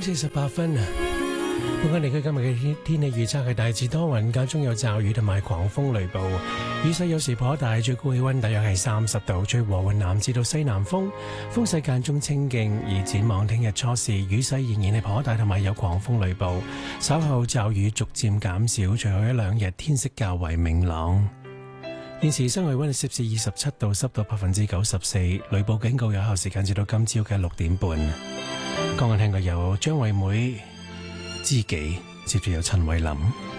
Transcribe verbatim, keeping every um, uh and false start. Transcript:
四十八分啊！本港地區今日嘅天天氣預測係大致多雲，間中有驟雨同埋狂風雷暴，雨勢有時頗大，最高氣溫大約係三十度，吹和緩南至到西南風，風勢間中清勁。而展望聽日初時，雨勢仍然係頗大，同埋有狂風雷暴，稍後驟雨逐漸減少，隨後一兩日天色較為明朗。現時室外溫度攝氏二十七度，濕度百分之九十四，雷暴警告有效時間至到今朝嘅六點半。剛剛聽過有張惠妹知己，接住有陳慧琳。